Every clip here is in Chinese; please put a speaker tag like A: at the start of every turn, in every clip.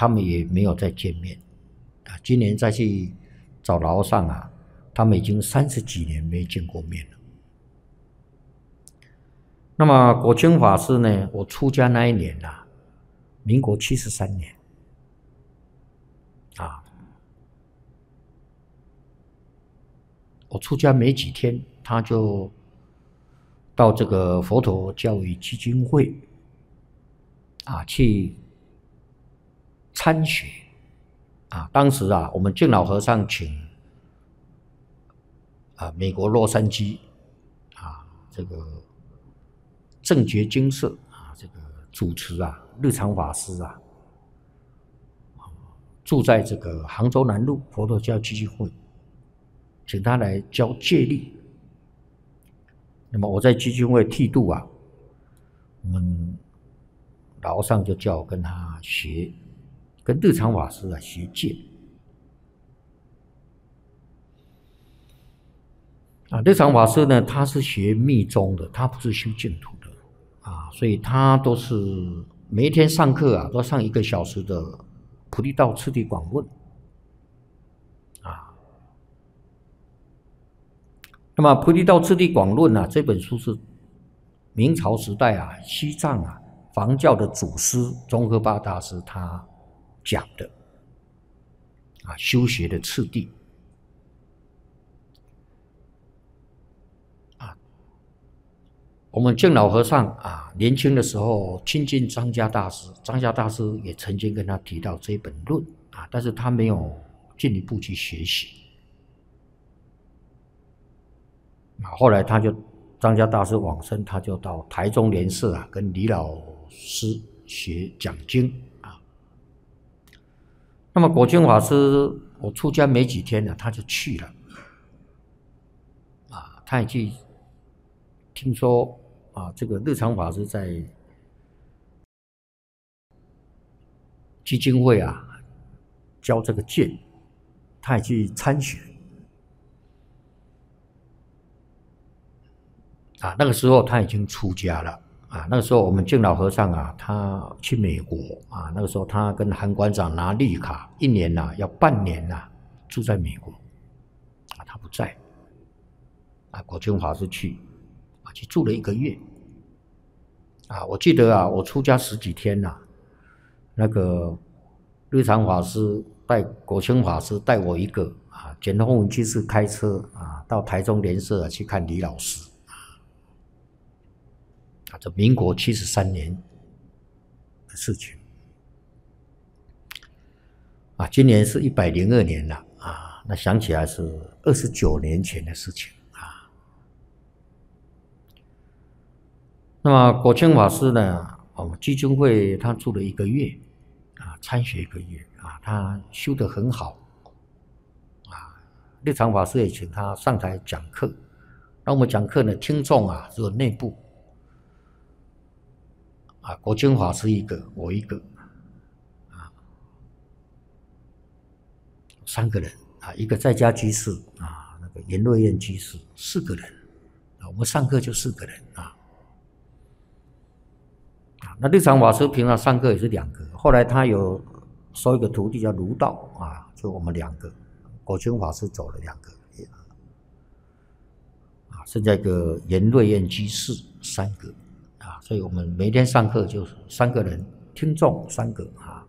A: 他们也没有再见面啊。今年再去找老和尚啊，他们已经30几年没见过面了。那么果清法师呢，我出家那一年啊，民国73年啊，我出家没几天，他就到这个佛陀教育基金会啊去参学啊。当时啊，我们净老和尚请美国洛杉矶啊这个正觉精舍啊这个主持啊日常法师啊，住在这个杭州南路佛陀教基金会，请他来教戒律。那么我在基金会剃度啊，我们老和尚就叫我跟他学，跟日常法师啊学戒。日常法师呢，他是学密宗的，他不是修净土的啊，所以他都是每一天上课啊，都上1个小时的菩提道次第广论啊。那么菩提道次第广论啊，这本书是明朝时代啊，西藏啊房教的祖师宗喀巴大师他讲的啊，修学的次第。我们净老和尚啊，年轻的时候亲近张家大师，张家大师也曾经跟他提到这本论啊，但是他没有进一步去学习啊。后来张家大师往生，他就到台中莲社啊，跟李老师学讲经啊。那么果清法师，我出家没几天呢，他就去了啊，他也去听说。这个日常法师在基金会啊教这个戒，他也去参学啊。那个时候他已经出家了啊。那个时候我们净老和尚啊，他去美国啊，那个时候他跟韩馆长拿绿卡，1年啊要半年啊住在美国啊，他不在啊。果清法师去住了1个月啊。我记得啊，我出家10几天啊，那个日常法师带果清法师带我一个啊，简通文居士开车啊，到台中莲社去看李老师啊。这民国73年的事情啊，今年是102年了啊，那想起来是29年前的事情。那么果清法师呢，我们基金会他住了1个月啊，参学1个月啊，他修得很好啊。日常法师也请他上台讲课，那我们讲课呢，听众啊只有内部啊，果清法师1个，我1个啊，3个人啊，1个在家居士啊，那个颜瑞燕居士，4个人啊，我们上课就4个人啊。那日常法师平常上课也是2个，后来他有收一个徒弟叫卢道啊，就我们2个，果清法师走了2个啊，剩下一个颜瑞燕居士3个啊，所以我们每天上课就是3个人，听众3个啊。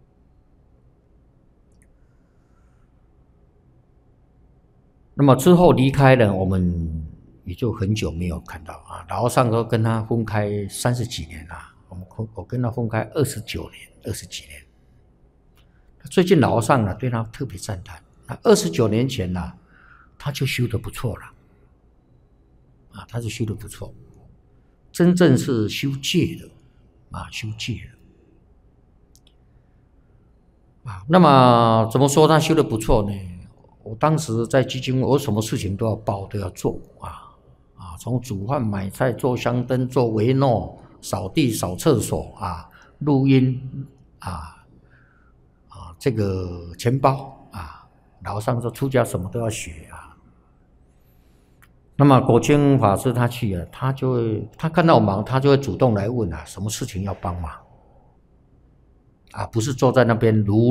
A: 那么之后离开了，我们也就很久没有看到啊。老和尚都跟他分开30几年了。我跟他分开20几年。最近老和尚呢对他特别赞叹，那29年前呢，他就修得不错了啊，他是修得不错，真正是修戒的啊，修戒的啊。那么怎么说他修得不错呢？我当时在基金会，我什么事情都要报，都要做从煮饭、买菜、做香灯、做维诺。扫地、扫厕所啊，录音这个钱包啊，老和尚说出家什么都要学啊。那么果清法师他去了，他看到我忙，他就会主动来问啊，什么事情要帮忙啊，不是坐在那边如